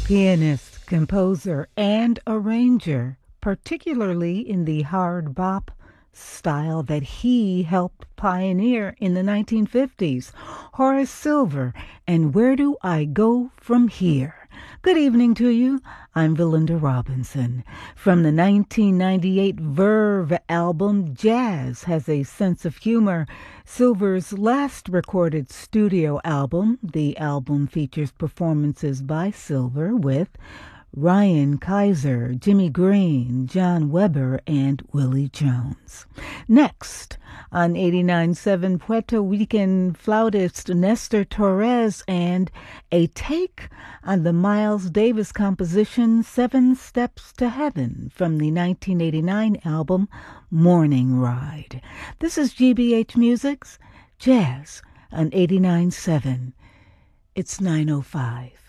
Pianist, composer, and arranger, particularly in the hard bop style that he helped pioneer in the 1950s. Horace Silver, and Where Do I Go From Here? Good evening to you. I'm Belinda Robinson. From the 1998 Verve album, Jazz Has a Sense of Humor, Silver's last recorded studio album. The album features performances by Silver with Ryan Kaiser, Jimmy Green, John Weber, and Willie Jones. Next, on 89.7, Puerto Rican flautist Nestor Torres and a take on the Miles Davis composition Seven Steps to Heaven from the 1989 album Morning Ride. This is GBH Music's Jazz on 89.7. It's 9:05.